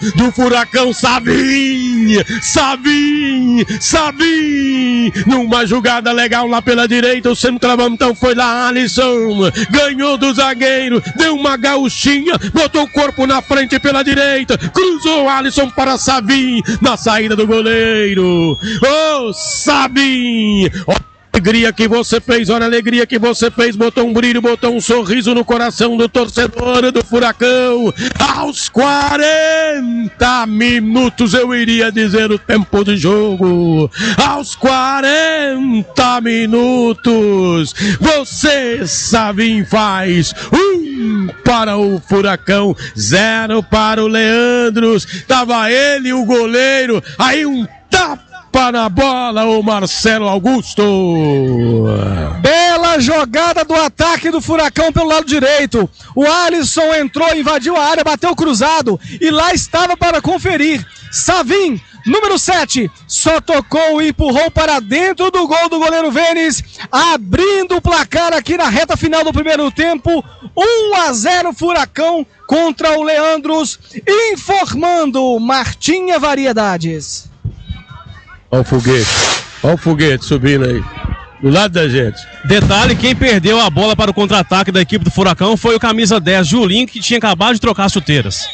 do Furacão, Savim, numa jogada legal lá pela direita, o centroavantão foi lá, Alisson, ganhou do zagueiro, deu uma gauchinha, botou o corpo na frente pela direita, cruzou Alisson para Savim, na saída do goleiro. Ô, Savim, alegria que você fez, olha a alegria que você fez, botou um brilho, botou um sorriso no coração do torcedor do Furacão. Aos 40 minutos, eu iria dizer o tempo de jogo, aos 40 minutos, você, Savim, faz 1 para o Furacão, 0 para o Leandros, tava ele e o goleiro, aí um tapa na bola, o Marcelo Augusto. Bela jogada do ataque do Furacão pelo lado direito. O Alisson entrou, invadiu a área, bateu cruzado e lá estava para conferir. Savim, número 7, só tocou e empurrou para dentro do gol do goleiro Vênis, abrindo o placar aqui na reta final do primeiro tempo. 1-0 Furacão contra o Leandros, informando Martinha Variedades. Olha o foguete subindo aí, do lado da gente. Detalhe, quem perdeu a bola para o contra-ataque da equipe do Furacão foi o camisa 10, Julinho, que tinha acabado de trocar as chuteiras.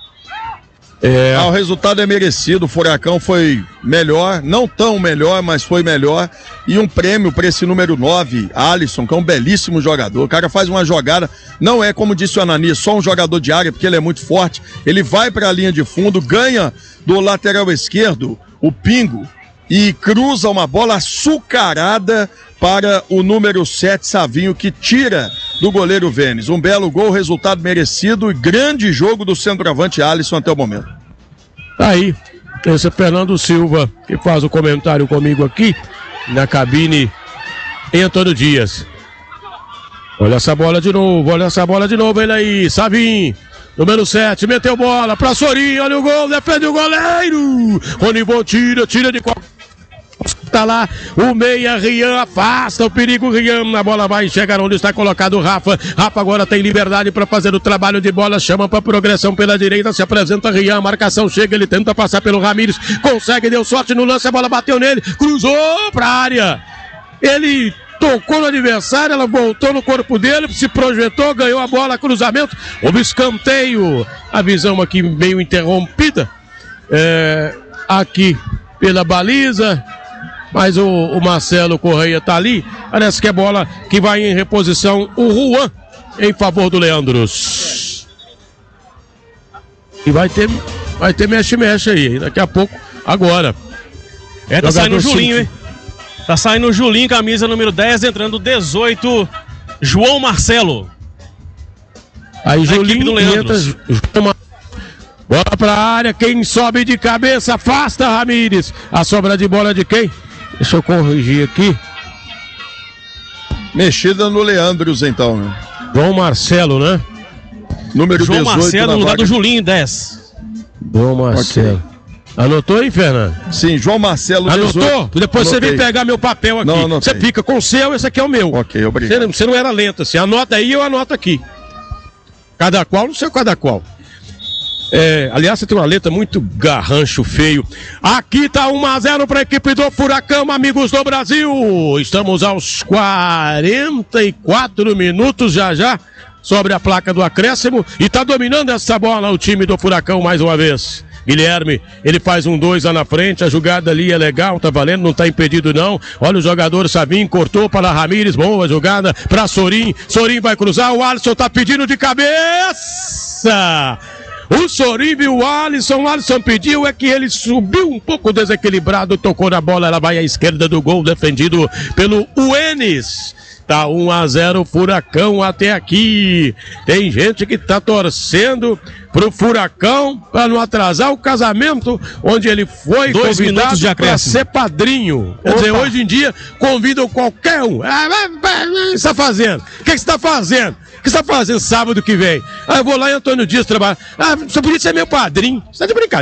O resultado é merecido, o Furacão foi melhor, não tão melhor, mas foi melhor. E um prêmio para esse número 9, Alisson, que é um belíssimo jogador. O cara faz uma jogada, não é como disse o Anani, só um jogador de área, porque ele é muito forte. Ele vai para a linha de fundo, ganha do lateral esquerdo, o Pingo, e cruza uma bola açucarada para o número 7, Savinho, que tira do goleiro Vênis. Um belo gol, resultado merecido e grande jogo do centroavante Alisson até o momento. Tá aí, esse é Fernando Silva, que faz o comentário comigo aqui, na cabine, em Antônio Dias. Olha essa bola de novo, ele aí, Savim. Número 7, meteu bola pra Sorin, olha o gol, defende o goleiro. Ronivon tira de qualquer. Tá lá, o meia, Rian, afasta o perigo, Rian, a bola vai chegar onde está colocado o Rafa. Rafa agora tem liberdade para fazer o trabalho de bola, chama para progressão pela direita, se apresenta Rian, a marcação chega, ele tenta passar pelo Ramires, consegue, deu sorte no lance, a bola bateu nele, cruzou pra área. Ele tocou no adversário, ela voltou no corpo dele, se projetou, ganhou a bola, cruzamento, houve escanteio, a visão aqui meio interrompida, aqui pela baliza, mas o Marcelo Correia tá ali, parece que é bola que vai em reposição, o Juan, em favor do Leandros. E vai ter mexe-mexe aí, daqui a pouco, agora. Tá saindo o Julinho, hein? Tá saindo o Julinho, camisa número 10, entrando 18, João Marcelo. Aí Julinho do Leandros. Bola pra área, quem sobe de cabeça, afasta Ramires. A sobra de bola de quem? Deixa eu corrigir aqui. Mexida no Leandros então, né? João Marcelo, né? Número João 18 Marcelo no lugar vaga do Julinho, 10. João Marcelo. Okay. Anotou aí, Fernando? Sim, João Marcelo. Anotou? 18. Depois Anotei. você vem pegar meu papel aqui. Não, você fica com o seu, esse aqui é o meu. Ok, obrigado. Você não era lento assim. Anota aí, eu anoto aqui. Cada qual no seu cada qual. Aliás, você tem uma letra muito garrancho feio. Aqui tá 1-0 para a equipe do Furacão, amigos do Brasil. Estamos aos 44 minutos já sobre a placa do acréscimo. E tá dominando essa bola o time do Furacão mais uma vez. Guilherme, ele faz 1-2 lá na frente, a jogada ali é legal, tá valendo, não tá impedido não. Olha o jogador Savim, cortou para Ramires, boa jogada para Sorin. Sorin vai cruzar, o Alisson tá pedindo de cabeça. O Sorin viu o Alisson pediu, é que ele subiu um pouco desequilibrado, tocou na bola, ela vai à esquerda do gol, defendido pelo Uenis. Tá 1-0 Furacão até aqui. Tem gente que tá torcendo pro Furacão para não atrasar o casamento onde ele foi convidado para ser padrinho. Quer dizer, hoje em dia convidam qualquer um. O que você tá fazendo? O que você tá fazendo? O que você tá fazendo sábado que vem? Eu vou lá em Antônio Dias trabalhar. Você podia ser meu padrinho. Você tá de brincadeira.